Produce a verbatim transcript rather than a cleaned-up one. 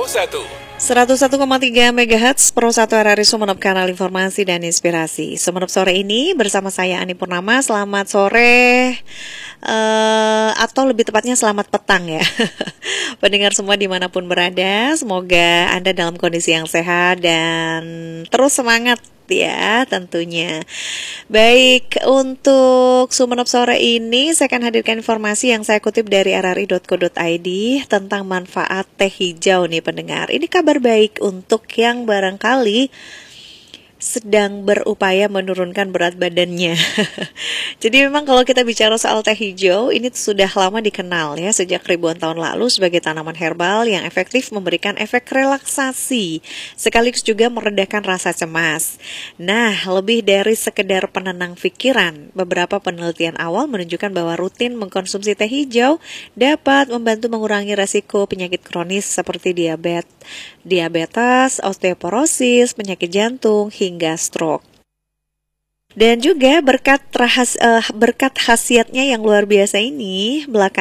satu. seratus satu koma tiga megahertz Pro satu R R I Sumeneb, kanal informasi dan inspirasi. Sumeneb sore ini bersama saya Ani Purnama. Selamat sore, uh, atau lebih tepatnya selamat petang ya. Pendengar semua dimanapun berada, semoga Anda dalam kondisi yang sehat dan terus semangat ya tentunya. Baik, untuk Sumeneb sore ini saya akan hadirkan informasi yang saya kutip dari r r i dot co dot i d tentang manfaat teh hijau nih pendengar. Ini kabar baik untuk yang barangkali sedang berupaya menurunkan berat badannya. Jadi memang kalau kita bicara soal teh hijau, ini sudah lama dikenal ya, sejak ribuan tahun lalu sebagai tanaman herbal yang efektif memberikan efek relaksasi, sekaligus juga meredakan rasa cemas. Nah, lebih dari sekedar penenang pikiran, beberapa penelitian awal menunjukkan bahwa rutin mengkonsumsi teh hijau dapat membantu mengurangi resiko penyakit kronis seperti diabetes, diabetes, osteoporosis, penyakit jantung, hingga stroke. Dan juga berkat rahas, uh, berkat khasiatnya yang luar biasa ini, belakangan